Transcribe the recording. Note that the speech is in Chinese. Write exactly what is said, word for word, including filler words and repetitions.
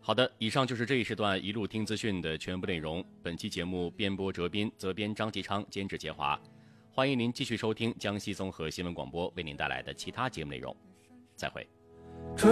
好的，以上就是这一时段一路听资讯的全部内容。本期节目编播哲斌，责编张吉昌，监制杰华。欢迎您继续收听江西综合新闻广播为您带来的其他节目内容。再会。